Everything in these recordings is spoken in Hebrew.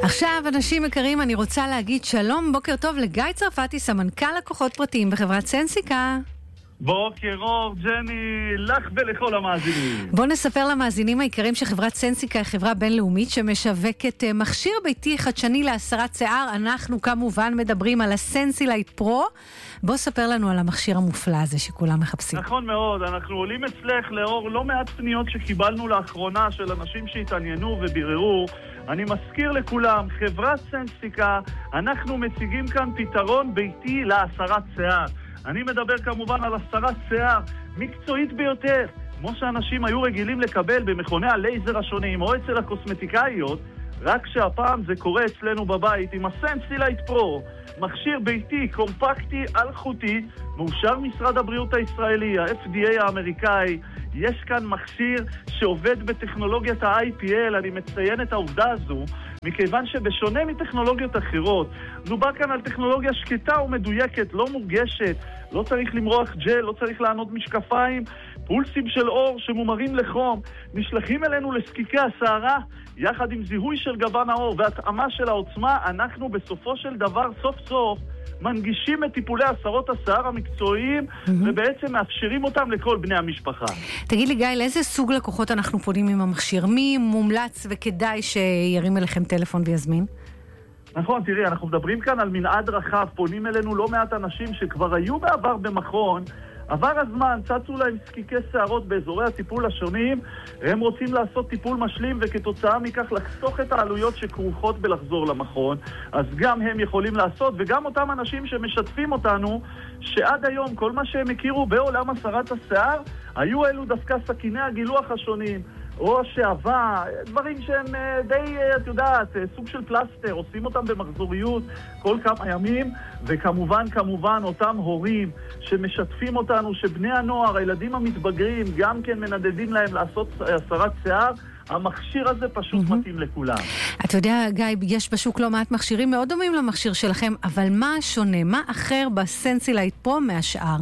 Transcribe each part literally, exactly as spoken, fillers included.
עכשיו, אנשים יקרים, אני רוצה להגיד שלום, בוקר טוב לגיא צרפתי, סמנכ"ל לקוחות פרטיים בחברת סנסיקה. בוקר אור, ג'ני, לך ולכל המאזינים. בואו נספר למאזינים העיקרים שחברת סנסיקה היא חברה בינלאומית שמשווקת מכשיר ביתי חדשני להסרת שיער. אנחנו כמובן מדברים על הסנסילייט פרו. בואו ספר לנו על המכשיר המופלא הזה שכולם מחפשים. נכון מאוד, אנחנו עולים אצלך לאור לא מעט פניות שקיבלנו לאחרונה של אנשים שהתעניינו וביררו. אני מזכיר לכולם, חברת סנסיקה, אנחנו מציגים כאן פתרון ביתי להסרת שיער. אני מדבר כמובן על הסרת שיער מקצועית ביותר, כמו שאנשים היו רגילים לקבל במכוני הלייזר השונים או אצל הקוסמטיקאיות, רק שהפעם זה קורה אצלנו בבית עם הסנסילייט פרו, מכשיר ביתי, קומפקטי, אלחוטי, מאושר משרד הבריאות הישראלי, ה-אף די איי האמריקאי. יש כאן מכשיר שעובד בטכנולוגיית ה-איי פי אל, אני מציין את העובדה הזו, מכיוון שבשונה מטכנולוגיות אחרות, דובר כאן על טכנולוגיה שקטה ומדויקת, לא מורגשת, לא צריך למרוח ג'ל, לא צריך לענות משקפיים, פולסים של אור שמומרים לחום, נשלחים אלינו לסקיקי השערה, יחד עם זיהוי של גוון האור והתאמה של העוצמה, אנחנו בסופו של דבר סוף סוף מנגישים את טיפולי הסרות השיער המקצועיים, mm-hmm. ובעצם מאפשרים אותם לכל בני המשפחה. תגיד לי גיא, לאיזה סוג לקוחות אנחנו פונים עם המכשיר? מי מומלץ וכדאי שירים אליכם טלפון ויזמין? נכון, תראי, אנחנו מדברים כאן על מנעד רחב, פונים אלינו לא מעט אנשים שכבר היו בעבר במכון, עבר הזמן, צצו להם סקיקי שערות באזורי הטיפול השונים, הם רוצים לעשות טיפול משלים וכתוצאה מכך לחסוך את העלויות שכרוכות בלחזור למכון, אז גם הם יכולים לעשות, וגם אותם אנשים שמשתפים אותנו, שעד היום כל מה שהם הכירו בעולם הסרת השיער, היו אלו דווקא סכיני הגילוח השונים, או שעבה, דברים שהם די, את יודעת, סוג של פלסטר, עושים אותם במחזוריות כל כמה ימים, וכמובן, כמובן, אותם הורים שמשתפים אותנו, שבני הנוער, הילדים המתבגרים, גם כן מנדדים להם לעשות הסרת שיער, המכשיר הזה פשוט mm-hmm. מתאים לכולם. אתה יודע, גיא, יש בשוק לא מעט מכשירים מאוד דומים למכשיר שלכם, אבל מה שונה, מה אחר בסנסילייט פרו מהשאר?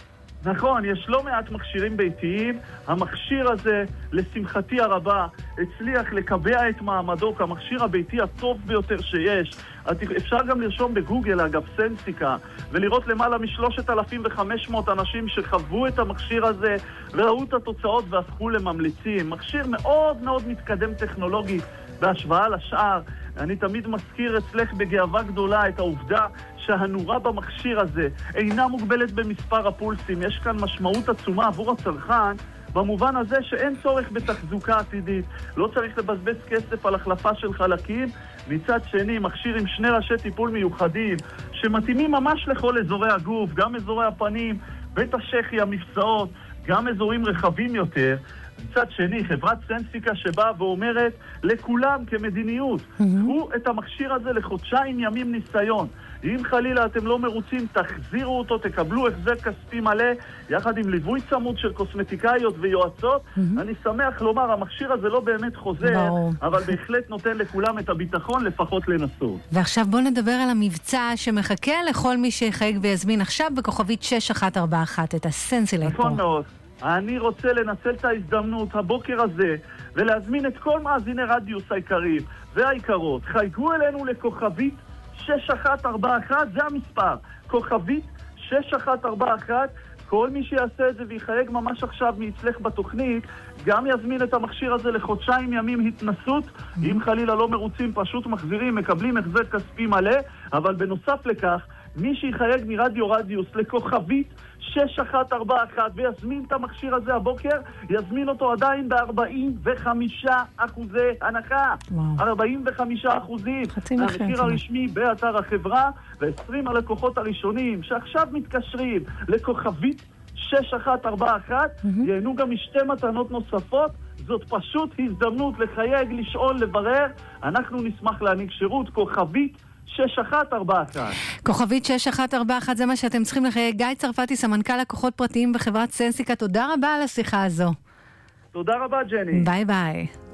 נכון, יש לא מעט מכשירים ביתיים. המכשיר הזה, לשמחתי הרבה, הצליח לקבע את מעמדו כמכשיר הביתי הטוב ביותר שיש. אפשר גם לרשום בגוגל, אגב, סנסיקה, ולראות למעלה מ-שלושת אלפים וחמש מאות אנשים שחוו את המכשיר הזה, ראו את התוצאות והפכו לממליצים. מכשיר מאוד מאוד מתקדם טכנולוגית בהשוואה לשאר. אני תמיד מזכיר אצלך בגאווה גדולה את העובדה שהנורה במכשיר הזה אינה מוגבלת במספר הפולסים. יש כאן משמעות עצומה עבור הצרכן, במובן הזה שאין צורך בתחזוקה עתידית, לא צריך לבזבז כסף על החלפה של חלקים. מצד שני, מכשיר עם שני ראשי טיפול מיוחדים שמתאימים ממש לכל אזורי הגוף, גם אזורי הפנים, בית השחי, המפסעות, גם אזורים רחבים יותר. מצד שני, חברת סנסיקה שבאה ואומרת לכולם כמדיניות, קחו את המכשיר הזה לחודשיים ימים ניסיון. אם חלילה אתם לא מרוצים, תחזירו אותו, תקבלו החזר כספי מלא, יחד עם ליווי צמוד של קוסמטיקאיות ויועצות. אני שמח לומר, המכשיר הזה לא באמת חוזר, אבל בהחלט נותן לכולם את הביטחון לפחות לנסות. ועכשיו בוא נדבר על המבצע שמחכה לכל מי שיחייג ויזמין עכשיו בכוכבית שש אחת ארבע אחת את הסנסילייט פרו. נכון מאוד. אני רוצה לנצל את ההזדמנות הבוקר הזה ולהזמין את כל מאזיני רדיוס העיקרים והעיקרות. חייגו אלינו לכוכבית שש אחת ארבע אחת, זה המספר. כוכבית שש אחת ארבע אחת. כל מי שיעשה את זה ויחייג ממש עכשיו מאצלך בתוכנית, גם יזמין את המכשיר הזה לחודשיים ימים התנסות. אם חלילה לא מרוצים, פשוט מחזירים, מקבלים החזר כספי מלא. אבל בנוסף לכך, מי שיחייג מרדיו רדיוס לכוכבית שש אחת ארבע אחת ויזמין את המכשיר הזה הבוקר, יזמין אותו עדיין ב-ארבעים וחמישה אחוזי הנחה. ארבעים וחמישה אחוזים המחיר הרשמי באתר החברה, ו-עשרים הלקוחות הראשונים שעכשיו מתקשרים לכוכבית שש אחת ארבע אחת ייהנו גם משתי מתנות נוספות. זאת פשוט הזדמנות לחייג, לשאול, לברר. אנחנו נשמח להעניק שירות. כוכבית שש אחת ארבע אחת. כוכבית שש אחת ארבע אחת, זה מה שאתם צריכים לחייג. גיא צרפתי, סמנכ"ל לקוחות פרטיים בחברת סנסיקה, תודה רבה על השיחה הזו. תודה רבה, ג'ני. ביי ביי.